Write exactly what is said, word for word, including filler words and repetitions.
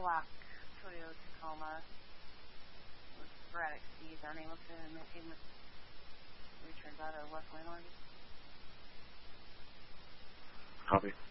black Toyota Tacoma with sporadic speeds, unable to maintain with returns out of West Landmark. Copy.